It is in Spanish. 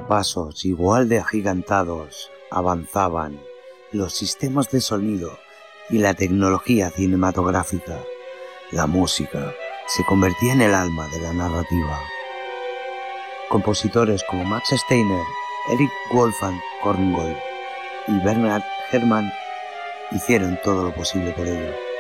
A pasos igual de agigantados avanzaban los sistemas de sonido y la tecnología cinematográfica. La música se convertía en el alma de la narrativa. Compositores como Max Steiner, Eric Wolfgang Korngold y Bernard Herrmann hicieron todo lo posible por ello.